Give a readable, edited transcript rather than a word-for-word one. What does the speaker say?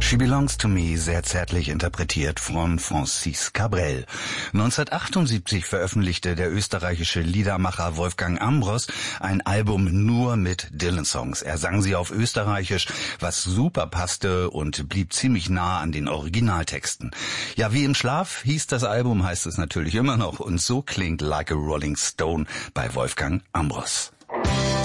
She Belongs to Me, sehr zärtlich interpretiert von Francis Cabrel. 1978 veröffentlichte der österreichische Liedermacher Wolfgang Ambros ein Album nur mit Dylan-Songs. Er sang sie auf Österreichisch, was super passte und blieb ziemlich nah an den Originaltexten. Ja, wie im Schlaf hieß das Album, heißt es natürlich immer noch, und so klingt Like a Rolling Stone bei Wolfgang Ambros.